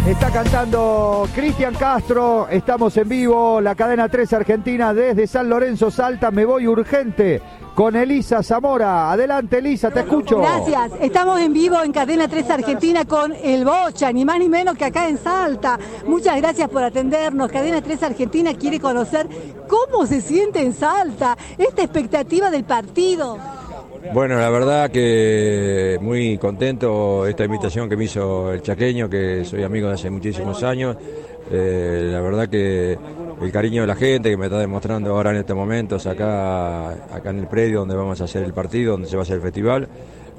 Está cantando Cristian Castro, estamos en vivo, la cadena 3 Argentina desde San Lorenzo, Salta. Me voy urgente con Elisa Zamora. Adelante, Elisa, te escucho. Gracias, estamos en vivo en cadena 3 Argentina con el Bocha, ni más ni menos que acá en Salta. Muchas gracias por atendernos. Cadena 3 Argentina quiere conocer cómo se siente en Salta, esta expectativa del partido. Bueno, la verdad que muy contento esta invitación que me hizo el chaqueño, que soy amigo de hace muchísimos años. La verdad que el cariño de la gente que me está demostrando ahora en estos momentos acá en el predio donde vamos a hacer el partido, donde se va a hacer el festival.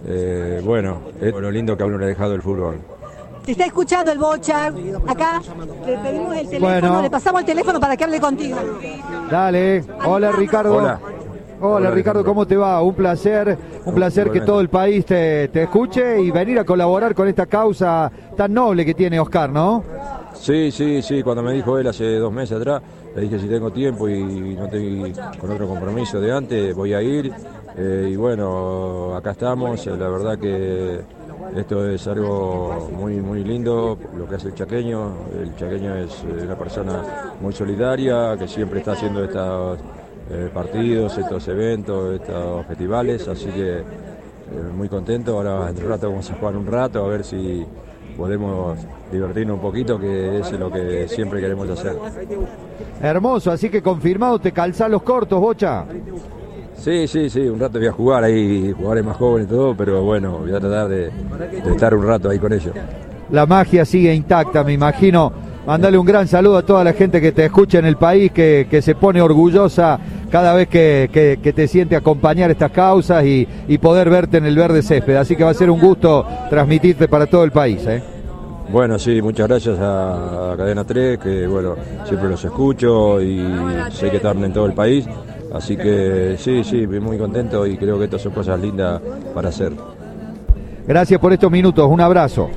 Bueno, es lo lindo que a uno le ha dejado el fútbol. Te está escuchando el Bocha, acá le pedimos el teléfono, Bueno. Le pasamos el teléfono para que hable contigo. Dale, hola Ricardo. Hola. Hola Ricardo, ¿cómo te va? Un placer que todo el país te escuche y venir a colaborar con esta causa tan noble que tiene Oscar, ¿no? Sí, cuando me dijo él hace 2 meses atrás, le dije si tengo tiempo y no estoy con otro compromiso de antes, voy a ir. Y bueno, acá estamos, la verdad que esto es algo muy lindo, lo que hace el chaqueño. El chaqueño es una persona muy solidaria, que siempre está haciendo estos partidos, estos eventos, estos festivales, así que muy contento. Ahora en un rato vamos a jugar un rato a ver si podemos divertirnos un poquito, que es lo que siempre queremos hacer. Hermoso, así que confirmado, te calzás los cortos, Bocha. Sí, un rato voy a jugar ahí, jugadores más jóvenes y todo, pero bueno, voy a tratar de estar un rato ahí con ellos. La magia sigue intacta, me imagino. Mandale un gran saludo a toda la gente que te escucha en el país, que se pone orgullosa cada vez que te siente acompañar estas causas y poder verte en el verde césped. Así que va a ser un gusto transmitirte para todo el país, ¿eh? Bueno, sí, muchas gracias a Cadena 3, que bueno, siempre los escucho y sé que están en todo el país. Así que sí, muy contento y creo que estas son cosas lindas para hacer. Gracias por estos minutos, un abrazo.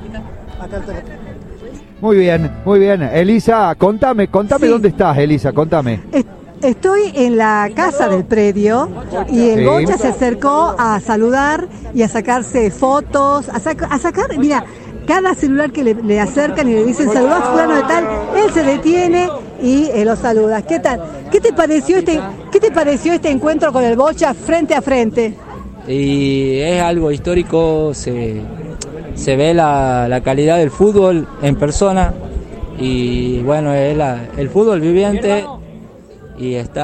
Muy bien. Elisa, contame Sí. dónde estás, Elisa, contame. Estoy en la casa del predio y el Sí. Bocha se acercó a saludar y a sacarse fotos, a sacar, mira, cada celular que le acercan y le dicen saludá a fulano de tal, él se detiene y lo saluda. ¿Qué tal? ¿Qué te pareció este encuentro con el Bocha frente a frente? Y es algo histórico, se ve la calidad del fútbol en persona y bueno, es el fútbol viviente y es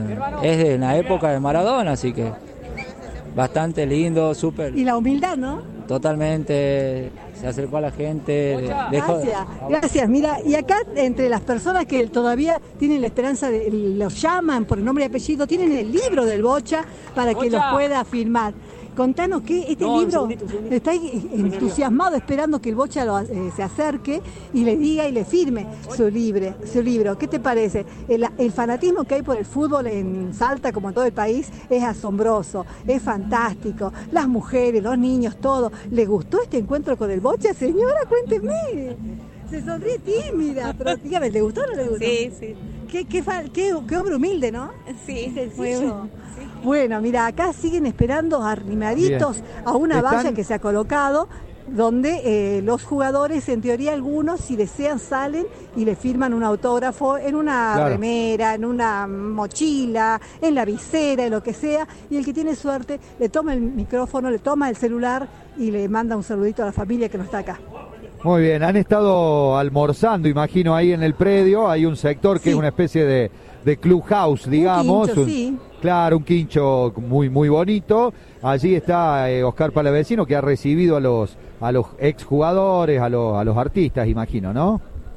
de la época de Maradona, así que bastante lindo, súper. Y la humildad, ¿no? Totalmente, se acercó a la gente. Gracias. Mira, y acá entre las personas que todavía tienen la esperanza, los llaman por el nombre y apellido, tienen el libro del Bocha para que los pueda firmar. Contanos que este libro está entusiasmado esperando que el Bocha se acerque y le diga y le firme su libro. ¿Qué te parece? El fanatismo que hay por el fútbol en Salta, como en todo el país, es asombroso, es fantástico. Las mujeres, los niños, todo. ¿Le gustó este encuentro con el Bocha, señora? Cuénteme. Se sonríe tímida, pero dígame, ¿le gustó o no le gustó? Sí. Qué hombre humilde, ¿no? Sí, Sencillo. Bueno, mira, acá siguen esperando arrimaditos a una valla que se ha colocado, donde los jugadores, en teoría algunos, si desean, salen y le firman un autógrafo en una remera, en una mochila, en la visera, en lo que sea, y el que tiene suerte le toma el micrófono, le toma el celular y le manda un saludito a la familia que no está acá. Muy bien, han estado almorzando, imagino, ahí en el predio. Hay un sector que es una especie de clubhouse, digamos. Un quincho, sí. Claro, un quincho muy bonito. Allí está Oscar Palavecino, que ha recibido a los exjugadores, a los artistas, imagino, ¿no?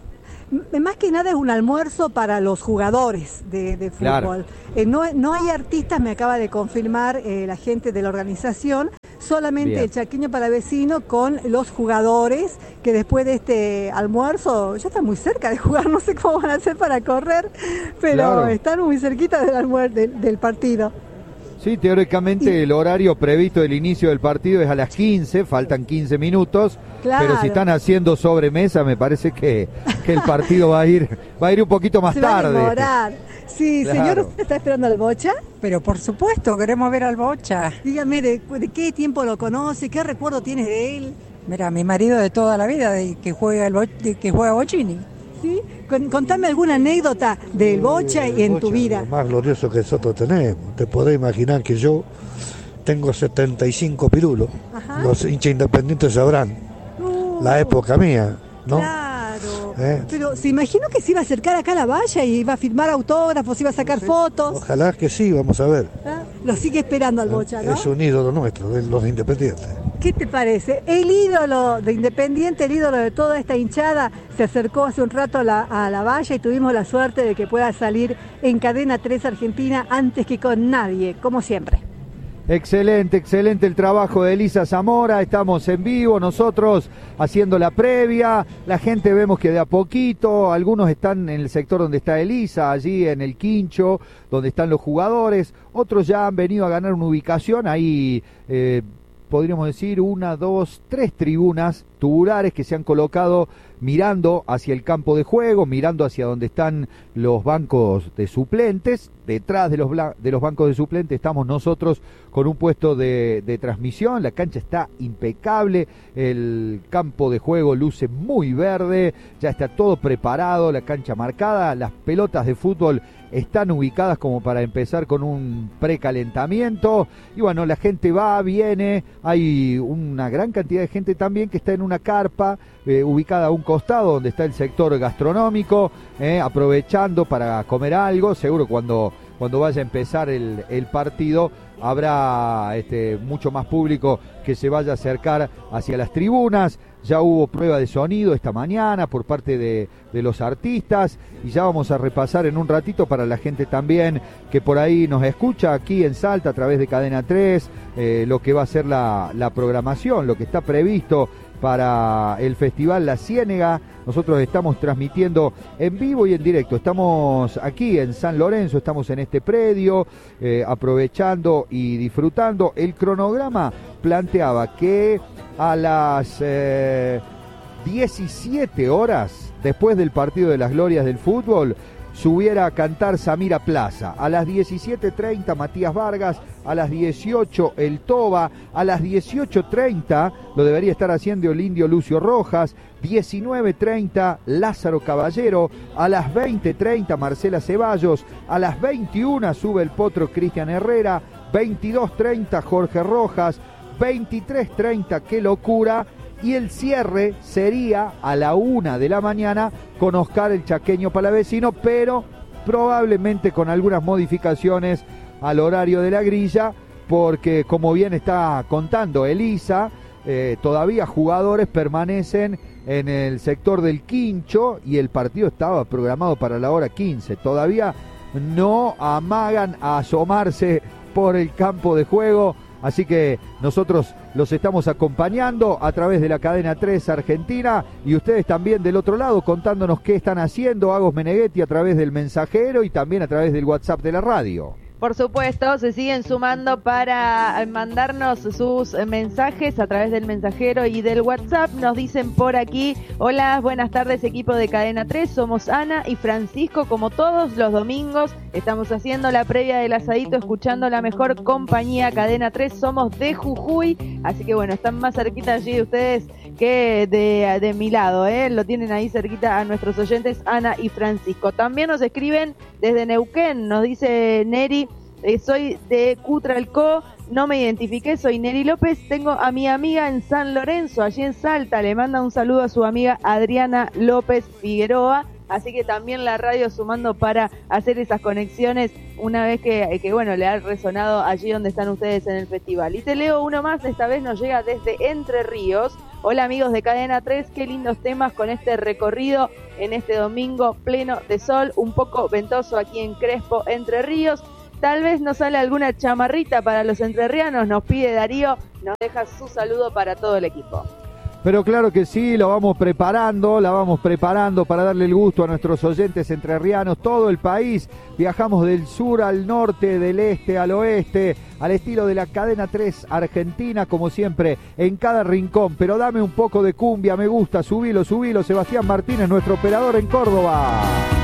Más que nada es un almuerzo para los jugadores de fútbol. Claro. No hay artistas, me acaba de confirmar la gente de la organización, solamente Bien. el chaqueño Palavecino con los jugadores, que después de este almuerzo ya están muy cerca de jugar, no sé cómo van a hacer para correr, pero están muy cerquita del partido. Sí, teóricamente el horario previsto del inicio del partido es a las 15, faltan 15 minutos, pero si están haciendo sobremesa me parece que el partido va a ir un poquito más tarde. Va a demorar. Sí, claro. Señor, ¿usted está esperando al Bocha? Pero por supuesto, queremos ver al Bocha. Dígame, ¿de qué tiempo lo conoce? ¿Qué recuerdo tienes de él? Mira, mi marido de toda la vida, que juega bochini. ¿Sí? Contame alguna anécdota del bocha y en tu vida. Lo más glorioso que nosotros tenemos. Te podés imaginar que yo tengo 75 pirulos. Ajá. Los hinchas independientes sabrán. La época mía, ¿no? Claro. Pero se imaginó que se iba a acercar acá a la valla y iba a firmar autógrafos, iba a sacar fotos. Ojalá que sí, vamos a ver. Lo sigue esperando al bocha, ¿no? Es un ídolo nuestro, de los independientes. ¿Qué te parece? El ídolo de Independiente, el ídolo de toda esta hinchada, se acercó hace un rato a la valla y tuvimos la suerte de que pueda salir en Cadena 3 Argentina antes que con nadie, como siempre. Excelente, excelente el trabajo de Elisa Zamora. Estamos en vivo nosotros haciendo la previa. La gente vemos que de a poquito, algunos están en el sector donde está Elisa, allí en el quincho, donde están los jugadores. Otros ya han venido a ganar una ubicación ahí. Podríamos decir 1, 2, 3 tribunas tubulares que se han colocado mirando hacia el campo de juego, mirando hacia donde están los bancos de suplentes. Detrás de los bancos de suplentes estamos nosotros con un puesto de transmisión. La cancha está impecable, el campo de juego luce muy verde, ya está todo preparado, la cancha marcada, las pelotas de fútbol están ubicadas como para empezar con un precalentamiento. Y bueno, la gente va, viene, hay una gran cantidad de gente también que está en una carpa ubicada a un costado donde está el sector gastronómico, aprovechando para comer algo. Seguro cuando vaya a empezar el partido habrá mucho más público que se vaya a acercar hacia las tribunas. Ya hubo prueba de sonido esta mañana por parte de los artistas y ya vamos a repasar en un ratito para la gente también que por ahí nos escucha aquí en Salta a través de Cadena 3, lo que va a ser la programación, lo que está previsto para el Festival La Ciénega. Nosotros estamos transmitiendo en vivo y en directo. Estamos aquí en San Lorenzo, estamos en este predio, aprovechando y disfrutando. El cronograma planteaba que a las 17 horas, después del partido de las glorias del fútbol, subiera a cantar Samira Plaza. A las 17:30 Matías Vargas, a las 18 El Toba, a las 18:30 lo debería estar haciendo el indio Lucio Rojas, 19:30 Lázaro Caballero, a las 20:30 Marcela Ceballos, a las 21 sube el potro Cristian Herrera, 22:30 Jorge Rojas, 23:30 Qué Locura, y el cierre sería a la 1 de la mañana con Oscar el Chaqueño Palavecino, pero probablemente con algunas modificaciones al horario de la grilla, porque como bien está contando Elisa, todavía jugadores permanecen en el sector del quincho y el partido estaba programado para la hora 15. Todavía no amagan a asomarse por el campo de juego. Así que nosotros los estamos acompañando a través de la Cadena 3 Argentina y ustedes también del otro lado contándonos qué están haciendo. Agos Meneghetti a través del mensajero y también a través del WhatsApp de la radio. Por supuesto, se siguen sumando para mandarnos sus mensajes a través del mensajero y del WhatsApp. Nos dicen por aquí: hola, buenas tardes equipo de Cadena 3, somos Ana y Francisco, como todos los domingos estamos haciendo la previa del asadito, escuchando la mejor compañía Cadena 3, somos de Jujuy, así que bueno, están más cerquita allí de ustedes que de mi lado, lo tienen ahí cerquita a nuestros oyentes Ana y Francisco. También nos escriben desde Neuquén, nos dice Neri: soy de Cutralcó, no me identifiqué, soy Neri López, tengo a mi amiga en San Lorenzo, allí en Salta, le manda un saludo a su amiga Adriana López Figueroa, así que también la radio sumando para hacer esas conexiones una vez que bueno, le ha resonado allí donde están ustedes en el festival. Y te leo uno más, esta vez nos llega desde Entre Ríos. Hola amigos de Cadena 3, qué lindos temas con este recorrido en este domingo pleno de sol, un poco ventoso aquí en Crespo, Entre Ríos. Tal vez nos sale alguna chamarrita para los entrerrianos, nos pide Darío, nos deja su saludo para todo el equipo. Pero claro que sí, la vamos preparando para darle el gusto a nuestros oyentes entrerrianos, todo el país. Viajamos del sur al norte, del este al oeste, al estilo de la Cadena 3 Argentina, como siempre, en cada rincón. Pero dame un poco de cumbia, me gusta, subilo, Sebastián Martínez, nuestro operador en Córdoba.